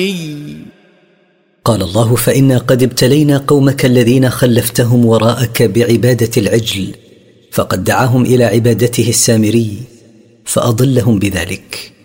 قال الله: فإنا قد ابتلينا قومك الذين خلفتهم وراءك بعبادة العجل، فقد دعاهم إلى عبادته السامري فأضلهم بذلك.